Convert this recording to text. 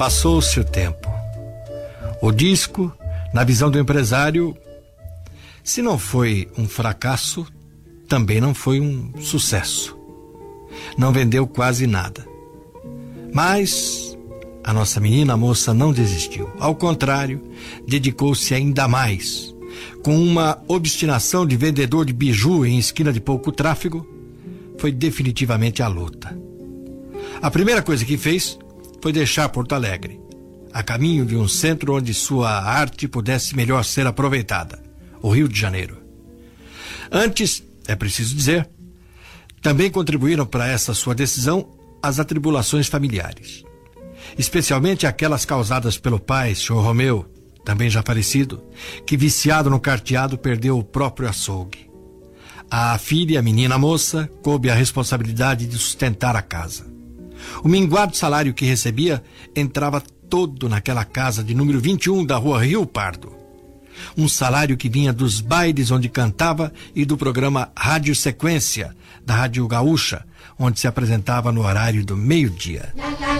Passou-se o tempo. O disco, na visão do empresário, se não foi um fracasso, também não foi um sucesso. Não vendeu quase nada. Mas a nossa menina moça não desistiu. Ao contrário, dedicou-se ainda mais. Com uma obstinação de vendedor de biju em esquina de pouco tráfego, foi definitivamente à luta. A primeira coisa que fez foi deixar Porto Alegre, a caminho de um centro onde sua arte pudesse melhor ser aproveitada, o Rio de Janeiro. Antes, é preciso dizer, também contribuíram para essa sua decisão as atribulações familiares, especialmente aquelas causadas pelo pai, Sr. Romeu, também já falecido, que viciado no carteado perdeu o próprio açougue. À filha, a menina moça, coube a responsabilidade de sustentar a casa. O minguado salário que recebia entrava todo naquela casa de número 21 da rua Rio Pardo. Um salário que vinha dos bailes onde cantava e do programa Rádio Sequência, da Rádio Gaúcha, onde se apresentava no horário do meio-dia.